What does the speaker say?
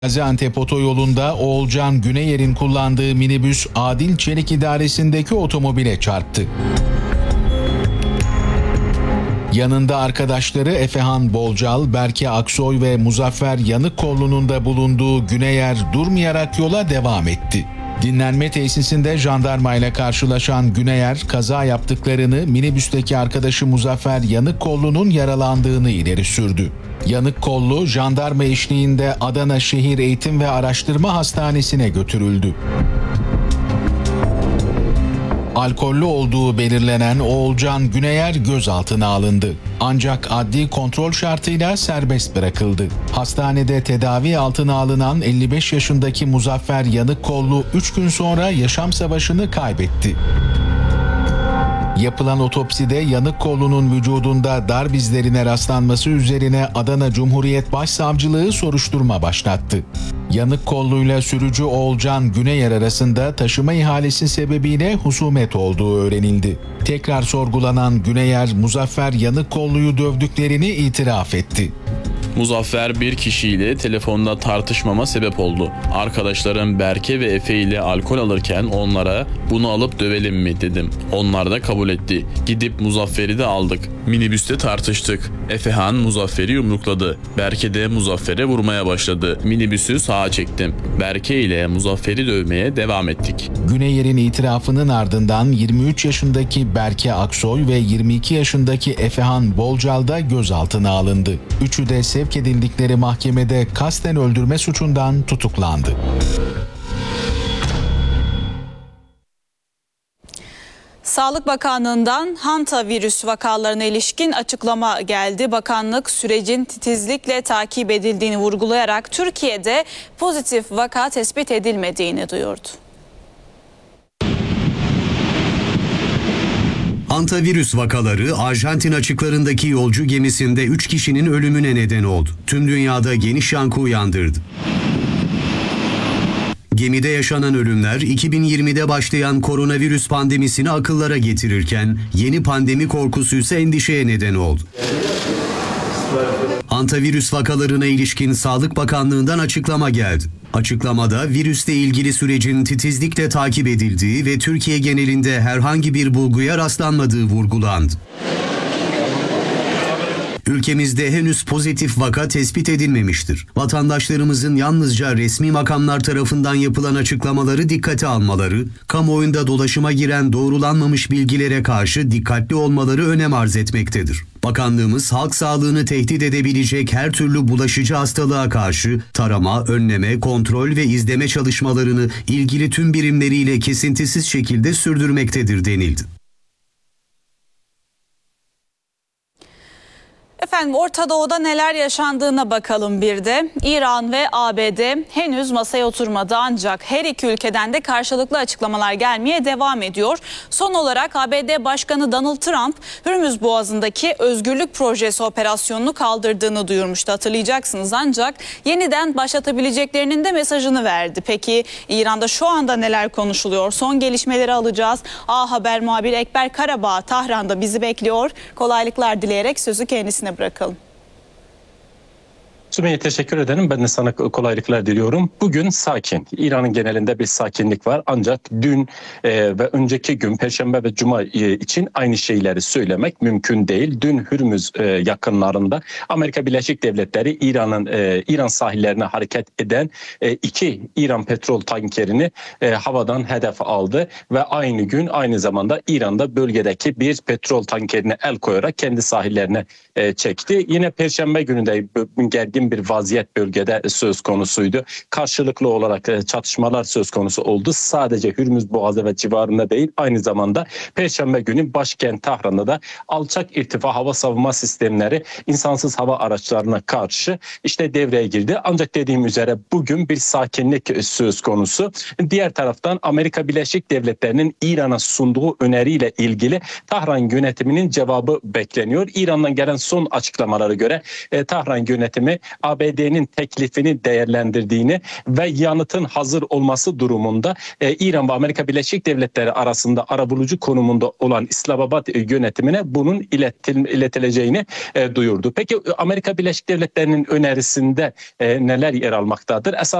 Gaziantep otoyolunda Oğulcan Güneyer'in kullandığı minibüs Adil Çelik idaresindeki otomobile çarptı. Yanında arkadaşları Efehan Bolcal, Berke Aksoy ve Muzaffer Yanıkkollu'nun da bulunduğu Güneyer durmayarak yola devam etti. Dinlenme tesisinde jandarmayla karşılaşan Güneyer, kaza yaptıklarını, minibüsteki arkadaşı Muzaffer Yanıkkollu'nun yaralandığını ileri sürdü. Yanıkkollu, jandarma eşliğinde Adana Şehir Eğitim ve Araştırma Hastanesi'ne götürüldü. Alkollü olduğu belirlenen Oğulcan Güneyer gözaltına alındı. Ancak adli kontrol şartıyla serbest bırakıldı. Hastanede tedavi altına alınan 55 yaşındaki Muzaffer Yanıkkollu 3 gün sonra yaşam savaşını kaybetti. Yapılan otopside Yanıkkollu'nun vücudunda darp izlerine rastlanması üzerine Adana Cumhuriyet Başsavcılığı soruşturma başlattı. Yanıkkollu'yla sürücü Oğulcan Güneyer arasında taşıma ihalesi sebebiyle husumet olduğu öğrenildi. Tekrar sorgulanan Güneyer, Muzaffer Yanıkkollu'yu dövdüklerini itiraf etti. Muzaffer bir kişiyle telefonda tartışmama sebep oldu. Arkadaşlarım Berke ve Efe ile alkol alırken onlara bunu alıp dövelim mi dedim. Onlar da kabul etti. Gidip Muzaffer'i de aldık. Minibüste tartıştık. Efehan Muzaffer'i yumrukladı. Berke de Muzaffer'e vurmaya başladı. Minibüsü sağa çektim. Berke ile Muzaffer'i dövmeye devam ettik. Güneyer'in itirafının ardından 23 yaşındaki Berke Aksoy ve 22 yaşındaki Efehan Bolcal da gözaltına alındı. Üçü de sevk edildikleri mahkemede kasten öldürme suçundan tutuklandı. Sağlık Bakanlığı'ndan hantavirüs vakalarına ilişkin açıklama geldi. Bakanlık sürecin titizlikle takip edildiğini vurgulayarak Türkiye'de pozitif vaka tespit edilmediğini duyurdu. Hantavirüs vakaları Arjantin açıklarındaki yolcu gemisinde 3 kişinin ölümüne neden oldu. Tüm dünyada geniş yankı uyandırdı. Gemide yaşanan ölümler 2020'de başlayan koronavirüs pandemisini akıllara getirirken yeni pandemi korkusu ise endişeye neden oldu. Hantavirüs vakalarına ilişkin Sağlık Bakanlığı'ndan açıklama geldi. Açıklamada virüsle ilgili sürecin titizlikle takip edildiği ve Türkiye genelinde herhangi bir bulguya rastlanmadığı vurgulandı. Ülkemizde henüz pozitif vaka tespit edilmemiştir. Vatandaşlarımızın yalnızca resmi makamlar tarafından yapılan açıklamaları dikkate almaları, kamuoyunda dolaşıma giren doğrulanmamış bilgilere karşı dikkatli olmaları önem arz etmektedir. Bakanlığımız halk sağlığını tehdit edebilecek her türlü bulaşıcı hastalığa karşı tarama, önleme, kontrol ve izleme çalışmalarını ilgili tüm birimleriyle kesintisiz şekilde sürdürmektedir denildi. Efendim Orta Doğu'da neler yaşandığına bakalım bir de. İran ve ABD henüz masaya oturmadı ancak her iki ülkeden de karşılıklı açıklamalar gelmeye devam ediyor. Son olarak ABD Başkanı Donald Trump Hürmüz Boğazı'ndaki Özgürlük Projesi operasyonunu kaldırdığını duyurmuştu, hatırlayacaksınız, ancak yeniden başlatabileceklerinin de mesajını verdi. Peki İran'da şu anda neler konuşuluyor? Son gelişmeleri alacağız. A Haber muhabiri Ekber Karabağ Tahran'da bizi bekliyor. Kolaylıklar dileyerek sözü kendisine bırakalım. Sümeyye, teşekkür ederim. Ben de sana kolaylıklar diliyorum. Bugün sakin. İran'ın genelinde bir sakinlik var. Ancak dün ve önceki gün Perşembe ve Cuma için aynı şeyleri söylemek mümkün değil. Dün Hürmüz yakınlarında Amerika Birleşik Devletleri İran sahillerine hareket eden 2 İran petrol tankerini havadan hedef aldı ve aynı gün aynı zamanda İran'da bölgedeki bir petrol tankerine el koyarak kendi sahillerine çekti. Yine Perşembe günü de gergin bir vaziyet bölgede söz konusuydu. Karşılıklı olarak çatışmalar söz konusu oldu. Sadece Hürmüz Boğazı ve civarında değil, aynı zamanda Perşembe günü başkent Tahran'da da alçak irtifa hava savunma sistemleri insansız hava araçlarına karşı devreye girdi. Ancak dediğim üzere bugün bir sakinlik söz konusu. Diğer taraftan Amerika Birleşik Devletleri'nin İran'a sunduğu öneriyle ilgili Tahran yönetiminin cevabı bekleniyor. İran'dan gelen son açıklamalara göre Tahran yönetimi ABD'nin teklifini değerlendirdiğini ve yanıtın hazır olması durumunda İran ve Amerika Birleşik Devletleri arasında arabulucu konumunda olan İslamabad yönetimine bunun iletileceğini duyurdu. Peki Amerika Birleşik Devletleri'nin önerisinde neler yer almaktadır?